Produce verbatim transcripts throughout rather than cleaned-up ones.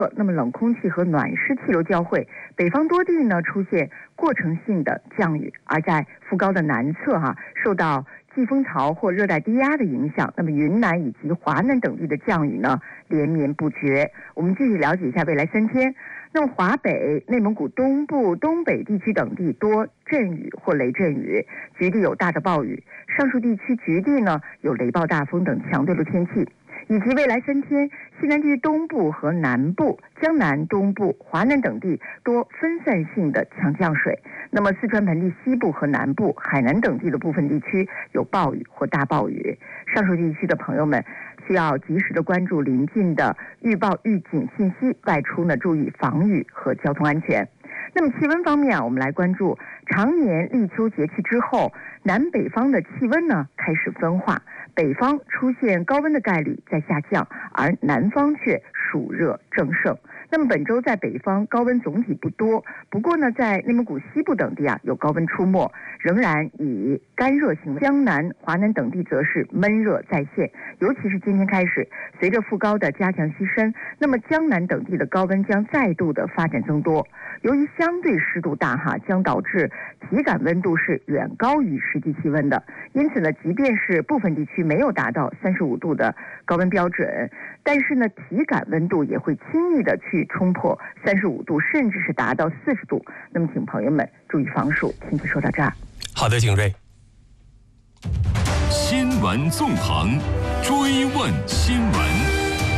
那么冷空气和暖湿气流交汇，北方多地呢出现过程性的降雨，而在副高的南侧哈、啊，受到季风槽或热带低压的影响，那么云南以及华南等地的降雨呢连绵不绝。我们继续了解一下未来三天。那么华北、内蒙古东部、东北地区等地多阵雨或雷阵雨，局地有大的暴雨。上述地区局地呢有雷暴大风等强对流天气。以及未来三天，西南地区东部和南部、江南东部、华南等地多分散性的强降水。那么四川盆地西部和南部、海南等地的部分地区有暴雨或大暴雨。上述地区的朋友们需要及时的关注临近的预报预警信息，外出呢注意防雨和交通安全。那么气温方面啊，我们来关注常年立秋节气之后，南北方的气温呢开始分化，北方出现高温的概率在下降，而南方却暑热正盛。那么本周在北方高温总体不多，不过呢，在内蒙古西部等地啊有高温出没，仍然以干热型。江南、华南等地则是闷热再现，尤其是今天开始，随着副高的加强西伸，那么江南等地的高温将再度的发展增多。由于相对湿度大哈，将导致体感温度是远高于实际气温的，因此呢，即便是部分地区没有达到三十五度的高温标准，但是呢，体感温度也会轻易的去冲破三十五度，甚至是达到四十度。那么，请朋友们注意防暑。请就说到这儿。 好的，景睿。 新闻纵横，追问新闻。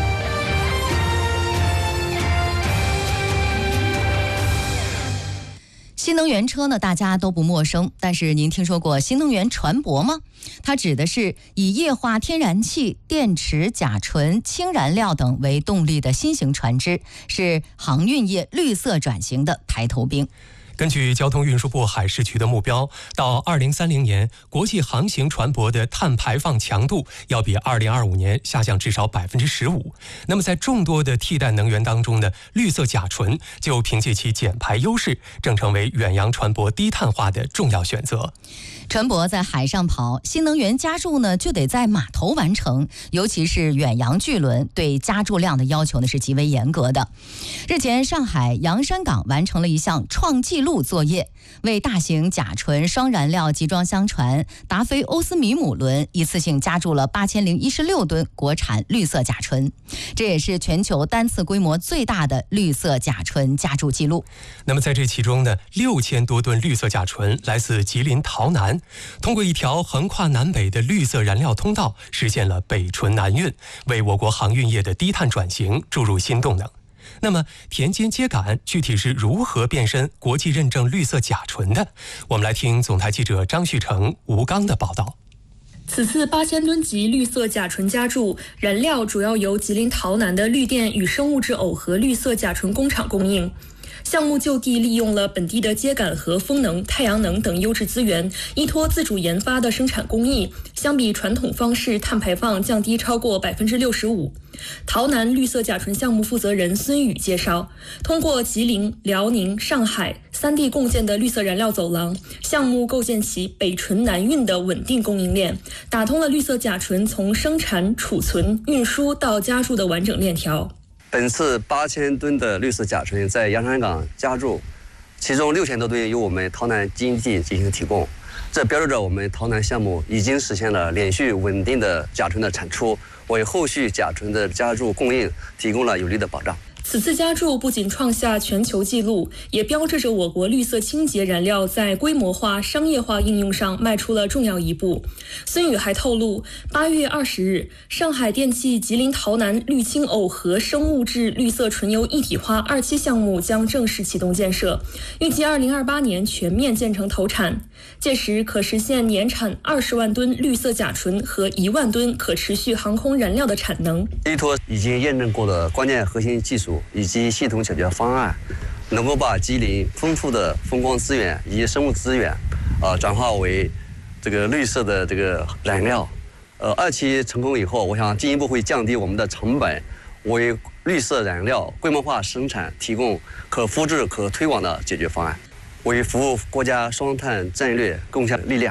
新能源车呢，大家都不陌生，但是您听说过新能源船舶吗？它指的是以液化天然气、电池、甲醇、氢燃料等为动力的新型船只，是航运业绿色转型的排头兵。 根据交通运输部海事局的目标，到二零三零年，国际航行船舶的碳排放强度要比二零二五年下降至少百分之十五。那么，在众多的替代能源当中呢，绿色甲醇就凭借其减排优势，正成为远洋船舶低碳化的重要选择。 船舶在海上跑，新能源加注呢就得在码头完成，尤其是远洋巨轮，对加注量的要求呢是极为严格的。日前，上海洋山港完成了一项创纪录作业，为大型甲醇双燃料集装箱船达菲欧斯米姆轮一次性加注了八千零一十六吨国产绿色甲醇，这也是全球单次规模最大的绿色甲醇加注记录。 那么在这其中呢，六千多吨绿色甲醇来自吉林洮南，通过一条横跨南北的绿色燃料通道，实现了北醇南运，为我国航运业的低碳转型注入新动能。那么田间接杆具体是如何变身国际认证绿色甲醇的？我们来听总台记者张旭成、吴刚的报道。 此次八千吨级绿色甲醇加注燃料主要由吉林洮南的绿电与生物质耦合绿色甲醇工厂供应。项目就地利用了本地的秸秆和风能、太阳能等优质资源，依托自主研发的生产工艺，相比传统方式，碳排放降低超过百分之六十五。洮南绿色甲醇项目负责人孙宇介绍，通过吉林、辽宁、上海三地共建的绿色燃料走廊，项目构建起北醇南运的稳定供应链，打通了绿色甲醇从生产、储存、运输到加注的完整链条。 本次八千吨的绿色甲醇在洋山港加注，其中六千多吨由我们洮南基因地进行提供，这标志着我们洮南项目已经实现了连续稳定的甲醇的产出，为后续甲醇的加注供应提供了有力的保障。 此次加注不仅创下全球纪录，也标志着我国绿色清洁燃料在规模化、商业化应用上迈出了重要一步。孙宇还透露，八月二十日，上海电气吉林洮南绿氢耦合生物质绿色纯油一体化二期项目将正式启动建设，预计二零二八年全面建成投产。届时可实现年产二十万吨绿色甲醇和一万吨可持续航空燃料的产能。 依托已经验证过的关键核心技术以及系统解决方案，能够把吉林丰富的风光资源以及生物资源，呃，转化为这个绿色的这个燃料。呃，二期成功以后，我想进一步会降低我们的成本，为绿色燃料规模化生产提供可复制、可推广的解决方案，为服务国家双碳战略贡献力量。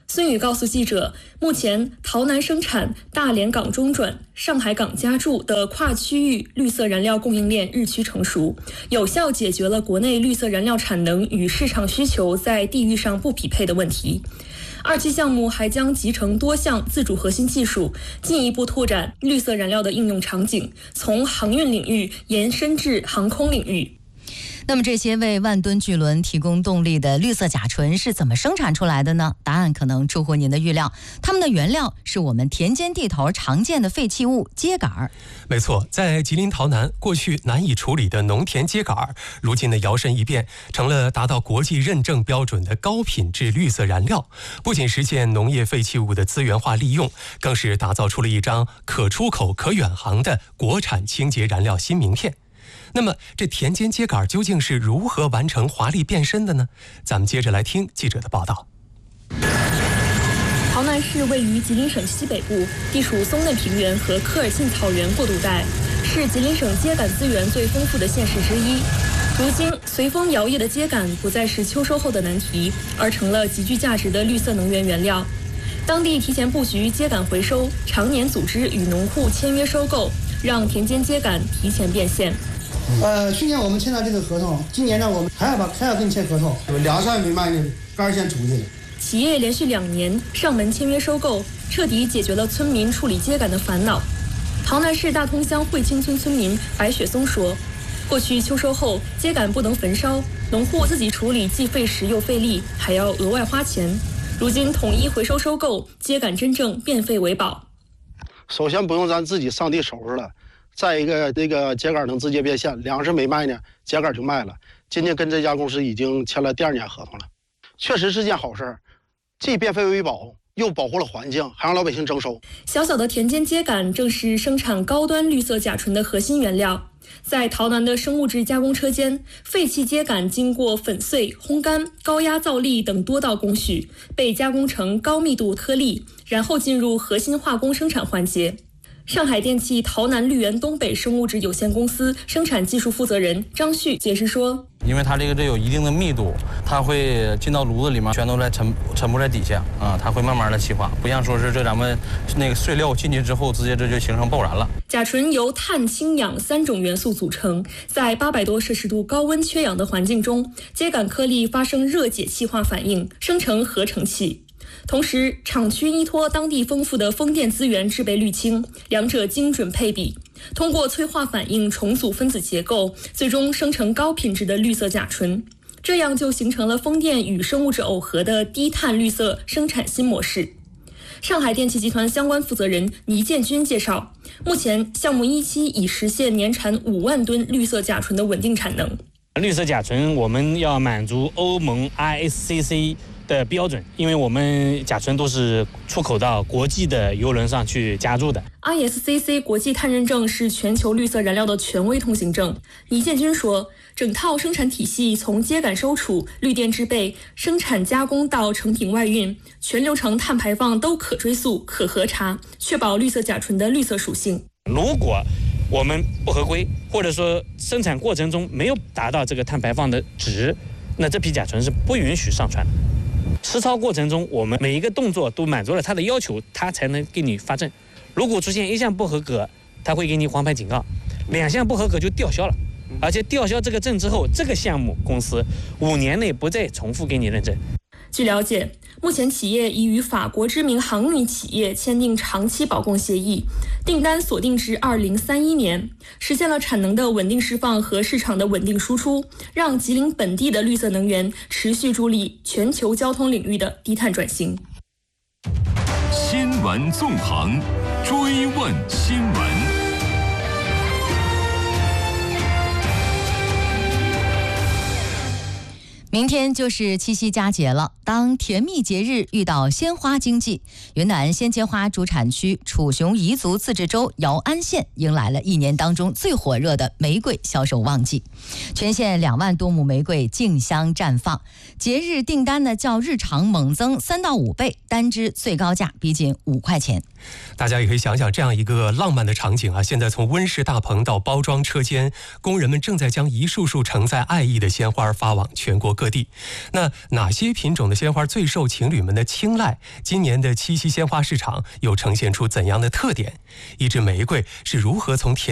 孙宇告诉记者，目前陶南生产、大连港中转、上海港加注的跨区域绿色燃料供应链日趋成熟，有效解决了国内绿色燃料产能与市场需求在地域上不匹配的问题。二期项目还将集成多项自主核心技术，进一步拓展绿色燃料的应用场景，从航运领域延伸至航空领域。 那么这些为万吨巨轮提供动力的绿色甲醇是怎么生产出来的呢？答案可能出乎您的预料，它们的原料是我们田间地头常见的废弃物秸秆。 没错，在吉林陶南，过去难以处理的农田秸秆，如今的摇身一变，成了达到国际认证标准的高品质绿色燃料。不仅实现农业废弃物的资源化利用，更是打造出了一张可出口、可远航的国产清洁燃料新名片。那么这田间秸秆究竟是如何完成华丽变身的呢？咱们接着来听记者的报道。 陶南市位于吉林省西北部，地处松嫩平原和科尔沁草原过渡带，是吉林省秸秆资源最丰富的县市之一。如今，随风摇曳的秸秆不再是秋收后的难题，而成了极具价值的绿色能源原料。当地提前布局秸秆回收，常年组织与农户签约收购，让田间秸秆提前变现。 呃，去年我们签了这个合同，今年呢我们还要把还要跟你签合同，两三米卖呢，杆先出去了。 企业连续两年上门签约收购，彻底解决了村民处理秸秆的烦恼。陶南市大通乡汇清村村民白雪松说，过去秋收后秸秆不能焚烧，农户自己处理既费时又费力，还要额外花钱。如今统一回收收购，秸秆真正变废为宝。 首先不用咱自己上地收拾了。再一个，这个秸秆能直接变现，粮食没卖呢，秸秆就卖了。今天跟这家公司已经签了第二年合同了，确实是件好事儿，既变废为宝，又保护了环境，还让老百姓征收。 小小的田间秸秆正是生产高端绿色甲醇的核心原料。在陶南的生物质加工车间，废弃秸秆经过粉碎、烘干、高压造粒等多道工序，被加工成高密度颗粒，然后进入核心化工生产环节。上海电气陶南绿源东北生物质有限公司生产技术负责人张旭解释说， 因为它这个这有一定的密度，它会进到炉子里面，全都在沉沉没在底下啊，它会慢慢的气化，不像说是这咱们那个碎料进去之后，直接这就形成爆燃了。 甲醇由碳、氢、氧三种元素组成，在八百多摄氏度高温缺氧的环境中，秸秆颗粒发生热解气化反应，生成合成气。同时，厂区依托当地丰富的风电资源制备氯氢，两者精准配比，通过催化反应重组分子结构，最终生成高品质的绿色甲醇。这样就形成了风电与生物质耦合的低碳绿色生产新模式。上海电气集团相关负责人倪建军介绍，目前项目一期已实现年产五万吨绿色甲醇的稳定产能。 绿色甲醇我们要满足欧盟 I S C C的标准，因为我们甲醇都是出口到国际的邮轮上去加注的。 I S C C 国际碳认证是全球绿色燃料的权威通行证。倪建军说，整套生产体系从秸秆收储、绿电制备、生产加工到成品外运，全流程碳排放都可追溯、可核查，确保绿色甲醇的绿色属性。 如果我们不合规，或者说生产过程中没有达到这个碳排放的值，那这批甲醇是不允许上传的。实操过程中，我们每一个动作都满足了它的要求，它才能给你发证。如果出现一项不合格，它会给你黄牌警告；两项不合格就吊销了。而且吊销这个证之后，这个项目公司五年内不再重复给你认证。 据了解，目前企业已与法国知名航运企业签订长期保供协议，订单锁定至二零三一年，实现了产能的稳定释放和市场的稳定输出，让吉林本地的绿色能源持续助力全球交通领域的低碳转型。 新闻纵横，追问新闻。 明天就是七夕佳节了，当甜蜜节日遇到鲜花经济，云南鲜切花主产区楚雄彝族自治州姚安县迎来了一年当中最火热的玫瑰销售旺季，全县两万多亩玫瑰竞相绽放，节日订单呢较日常猛增三到五倍，单支最高价逼近五块钱。 大家也可以想想这样一个浪漫的场景啊！现在从温室大棚到包装车间，工人们正在将一束束承载爱意的鲜花发往全国各各地。那哪些品种的鲜花最受情侣们的青睐？今年的七夕鲜花市场又呈现出怎样的特点？一支玫瑰是如何从田